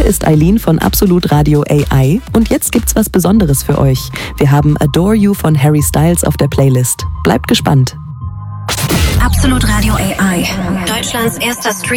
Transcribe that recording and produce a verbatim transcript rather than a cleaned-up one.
ist Eileen von Absolut Radio A I und jetzt gibt's was Besonderes für euch. Wir haben Adore You von Harry Styles auf der Playlist. Bleibt gespannt. Absolut Radio A I, Deutschlands erster Stream.